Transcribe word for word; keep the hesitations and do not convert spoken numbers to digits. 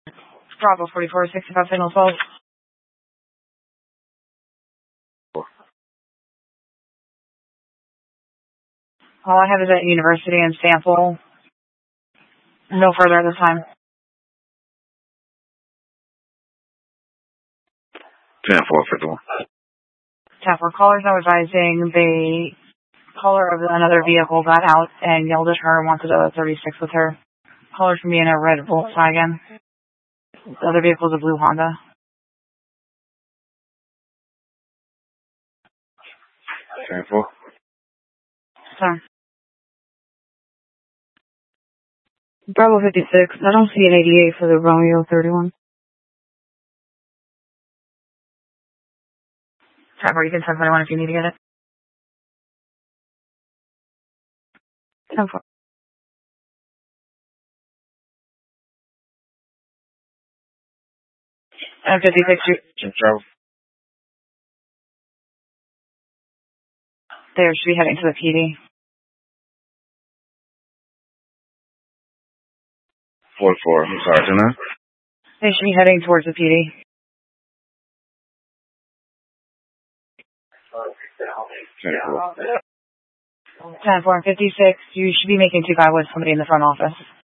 Bravo forty-four sixty-five signal twelve. All I have is at University and sample. No further at this time. ten four fifty-one. ten four callers now advising the caller of another vehicle got out and yelled at her and wanted a thirty-six with her. Caller from me in a red Volkswagen. The other vehicle is a blue Honda. ten four. Sir. Bravo fifty-six. I don't see an eighty-eight for the Romeo thirty-one. Trevor, you can send anyone if you need to get it. ten four. And fifty-six, Jim Travel. they should be heading to the P D. forty-four. I'm sorry, tonight. They should be heading towards the P D. ten four. ten four and fifty-six, you should be making two guy with somebody in the front office.